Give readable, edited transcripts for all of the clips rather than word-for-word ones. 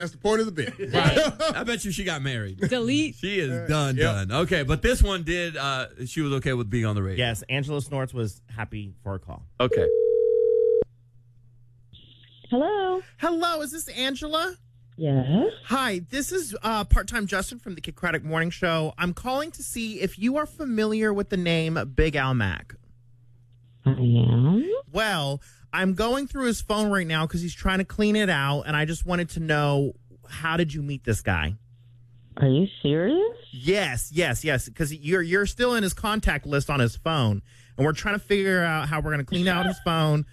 That's the point of the bit. I bet you she got married. Delete. She is done. Okay, but this one did, she was okay with being on the radio. Yes, Angela Snorts was happy for a call. Okay. Hello. Hello, is this Angela? Yes. Hi, this is part-time Justin from the Kid Craddock Morning Show. I'm calling to see if you are familiar with the name Big Al Mack. I am. Well, I'm going through his phone right now because he's trying to clean it out, and I just wanted to know, how did you meet this guy? Are you serious? Yes, because you're still in his contact list on his phone, and we're trying to figure out how we're going to clean out his phone.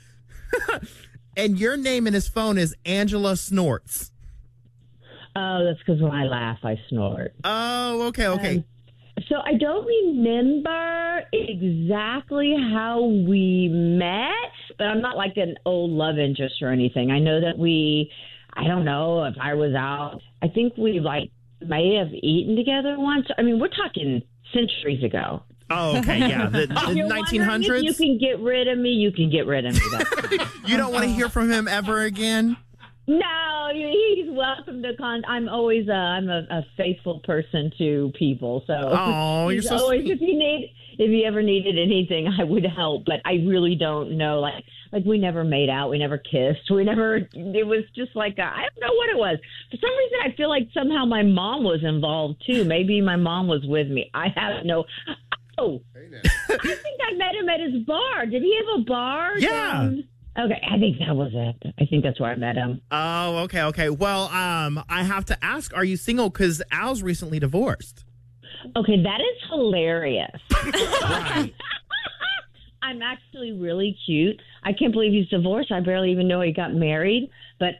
And your name in his phone is Angela Snorts. Oh, that's because when I laugh, I snort. Oh, okay. So I don't remember exactly how we met, but I'm not like an old love interest or anything. I know that I don't know if I was out. I think we may have eaten together once. I mean, we're talking centuries ago. Oh, okay, yeah. The 1900s? If you can get rid of me, you can get rid of me. You don't want to hear from him ever again? No, he's welcome to I'm always I'm a faithful person to people. So you're so always, sweet. if you ever needed anything, I would help. But I really don't know. Like we never made out, we never kissed, it was just like I don't know what it was. For some reason, I feel like somehow my mom was involved too. Maybe my mom was with me. I have no. Oh, I think I met him at his bar. Did he have a bar? Yeah. Okay, I think that was it. I think that's where I met him. Oh, okay. Well, I have to ask, are you single? Because Al's recently divorced. Okay, that is hilarious. Right. I'm actually really cute. I can't believe he's divorced. I barely even know he got married. But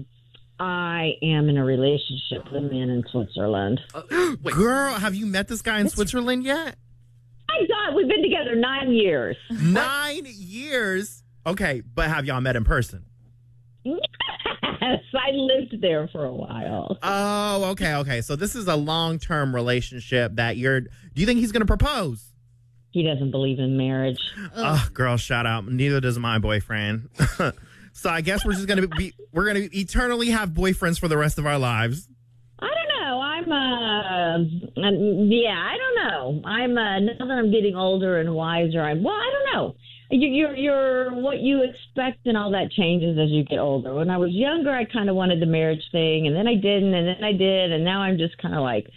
I am in a relationship with a man in Switzerland. Girl, have you met this guy in Switzerland yet? My God, we've been together 9 years. 9 years? Okay, but have y'all met in person? Yes, I lived there for a while. Oh, okay. So this is a long-term relationship that do you think he's going to propose? He doesn't believe in marriage. Oh, girl, shout out. Neither does my boyfriend. So I guess we're just going to we're going to eternally have boyfriends for the rest of our lives. I don't know. I don't know. Now that I'm getting older and wiser, I don't know. You're what you expect and all that changes as you get older. When I was younger, I kind of wanted the marriage thing, and then I didn't, and then I did, and now I'm just kind of like,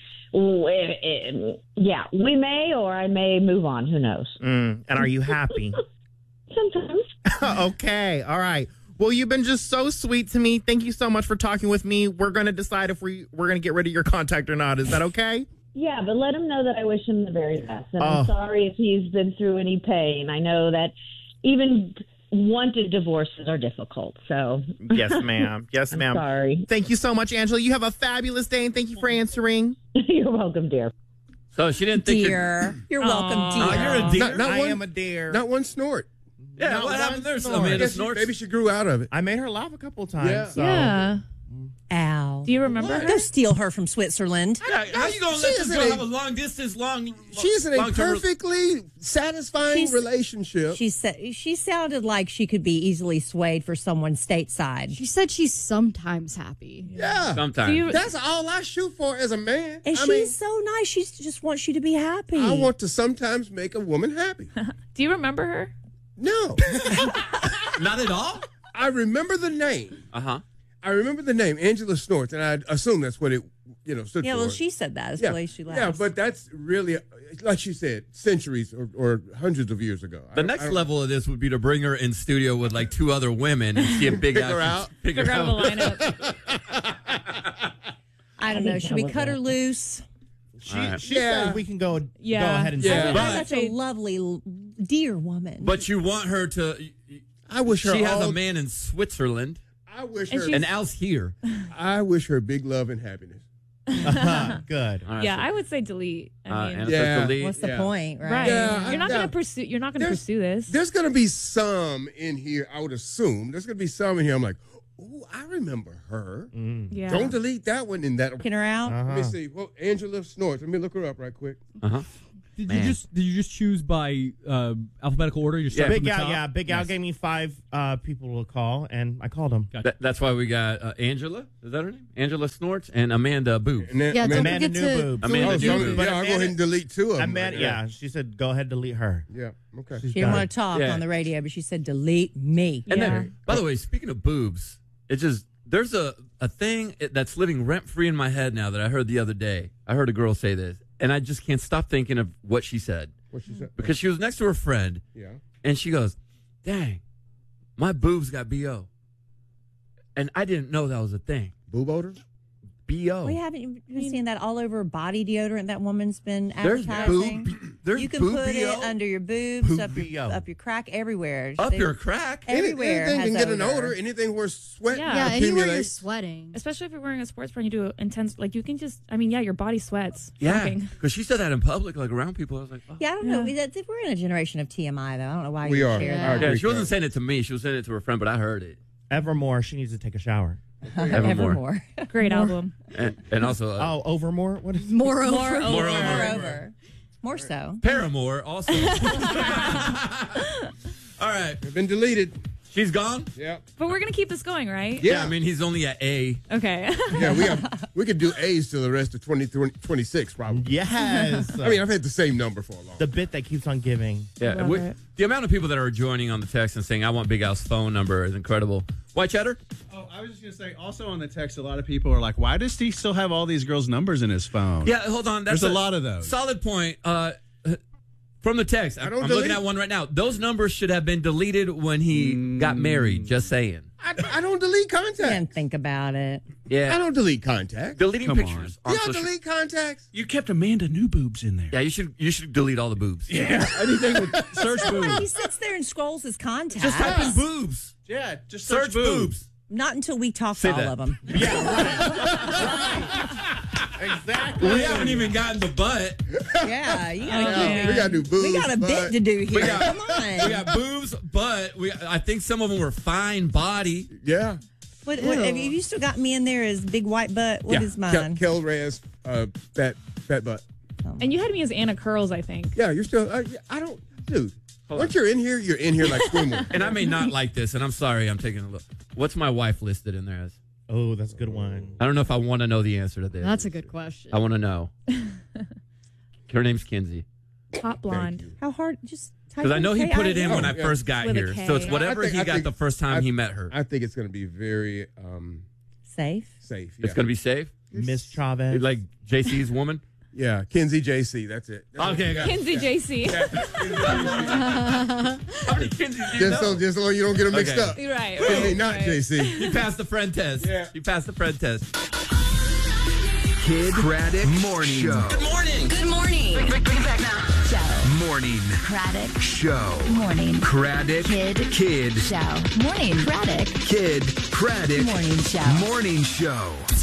yeah, we may or I may move on. Who knows? And are you happy? Sometimes. Okay. All right. Well, you've been just so sweet to me. Thank you so much for talking with me. We're going to decide if we're going to get rid of your contact or not. Is that okay? Yeah, but let him know that I wish him the very best. And I'm sorry if he's been through any pain. I know that even wanted divorces are difficult. So Yes, ma'am. Yes, ma'am. Sorry. Thank you so much, Angela. You have a fabulous day, and thank you for answering. You're welcome, dear. So she didn't think Dear. You're welcome, dear. you're a dear. Not I one- am a dear. Not one snort. Yeah, Not what one happened there? snort. Amanda Guess snorts. maybe she grew out of it. I made her laugh a couple of times. Yeah. So. Yeah. Al. Do you remember her? Go steal her from Switzerland. Yeah, how you gonna She let this isn't girl a- have a long distance, She's in a long-term perfectly satisfying relationship. She said she sounded like she could be easily swayed for someone stateside. She said she's sometimes happy. Yeah. Sometimes. That's all I shoot for as a man. And she's so nice. She just wants you to be happy. I want to sometimes make a woman happy. Do you remember her? No. Not at all? I remember the name. Uh-huh. I remember the name, Angela Snorts, and I assume that's what it, stood Yeah, for. well, she said that. That's yeah. the way she laughed. Yeah, but that's really, like she said, centuries or hundreds of years ago. The next level of this would be to bring her in studio with like 2 other women and see a big Pick her out. Pick her Out of out. the lineup. I don't know. Should we cut her loose? She said we can go ahead and Yeah. say That's such a lovely, dear woman. But you want her to. I wish her She has all, a man in Switzerland, I wish And her. she's- and Al's here. I wish her big love and happiness. Good. All right, Yeah, so- I would say delete. I mean, and Yeah. so delete. What's the Yeah. point, right? right? Yeah, You're not yeah. gonna pursue. You're not gonna There's- pursue this. There's going to be some in here, I would assume. There's going to be some in here. I'm like, ooh, I remember her. Yeah. Don't delete that one in that. Taking her out. Let me see. Well, Angela Snorts. Let me look her up right quick. Uh-huh. Did Man. you just choose by alphabetical order? You start Big from the Al, top? yeah. Big Al Nice. gave me 5 people to call, and I called them. Gotcha. That's why we got Angela. Is that her name? Angela Snorts and Amanda Boobs. And then, Yeah, don't Amanda forget New to Boobs. Amanda oh, New so, Boobs. But yeah, I'll go ahead and delete 2 of them. Amanda, yeah, she said go ahead, delete her. Yeah. Okay. She's She didn't done. want to talk Yeah. on the radio, but she said, delete me. And Yeah. then, by the way, speaking of boobs, it just there's a thing that's living rent free in my head now that I heard the other day. I heard a girl say this, and I just can't stop thinking of what she said What she said? because she was next to her friend, Yeah. and she goes, "Dang, my boobs got BO," and I didn't know that was a thing. Boob odor? BO. We haven't been seeing that all over body deodorant that woman's been There's advertising. boob. There's You can boob put BO it under your boobs, Boob up your, BO. up your crack, everywhere. up They- your crack. Everywhere Anything has can get an odor. odor. Anything where sweat Yeah. Yeah, anywhere you're accumulates. sweating. Especially if you're wearing a sports bra and you do intense, like you can just, I mean, yeah, your body sweats. Yeah, Shocking. because she said that in public, like around people. I was like, oh. Yeah, I don't know. We're in a generation of TMI, though. I don't know why We you are. share I that. agree. Yeah, she wasn't saying it to me. She was saying it to her friend, but I heard it. Evermore, she needs to take a shower. Evermore. Great album. And also Oh, Overmore? What is Moreover. Moreover. More so. Paramore also. All right, They've been deleted. she's gone. Yeah. But we're going to keep this going, right? Yeah. I mean, he's only at A. Okay. Yeah, we could do A's till the rest of 2026 probably. Yes. I mean, I've had the same number for a long the bit that keeps on giving. Yeah, Love it. the amount of people that are joining on the text and saying, "I want Big Al's phone number" is incredible. White Cheddar. Oh, I was just going to say, also on the text, a lot of people are like, why does he still have all these girls' numbers in his phone? Yeah, hold on. That's There's a lot of those. Solid point. From the text, I'm don't looking delete. at one right now. Those numbers should have been deleted when he got married. Just saying. I don't delete contacts. And think about it. I Yeah, don't delete contacts. deleting Come pictures. On Y'all social- delete contacts? You kept Amanda New Boobs in there. Yeah, you should delete all the boobs. Yeah. Anything with search He boobs. sits there and scrolls his contacts. Just type in boobs. Yeah, just Search boobs. Not until we talk Say to all that. of them. Exactly. We haven't even gotten the butt. Yeah, you gotta man. We got to do boobs. We got a bit butt. to do here. got- Come on. We got boobs, butt. I think some of them were fine body. Yeah. What, have you still got me in there as big white butt? What is mine? Kel Reyes, fat butt. And you had me as Anna Curls, I think. Yeah, you're still. I don't, dude. Once you're in here like Squidward. And I may not like this, and I'm sorry. I'm taking a look. What's my wife listed in there as? Oh, that's a good one. I don't know if I want to know the answer to this. That's a good question. I want to know. Her name's Kinsey. Hot blonde. How hard? Just type Because I know he put it in K-I-N. when I Yeah. first got With a here. K. So it's No, whatever I he think- got the first time he met her. I think it's going to be very Safe. safe. Yeah. It's going to be safe? Miss Chavez. Like JC's woman? Yeah, Kinsey JC. That's it. Okay, got it. Kinsey JC. How many Kinseys do you Just know? so you don't get them mixed Okay. up. Right. Kinsey, not right. JC. You passed the friend test. Yeah. You passed the friend test. Kid Craddock Morning Show. Good morning. Good morning. Bring it back now. Show. Morning Craddock. Show. Morning. Craddock Kid. Show. Morning. Craddock. Kid Craddock Morning show. Morning Show.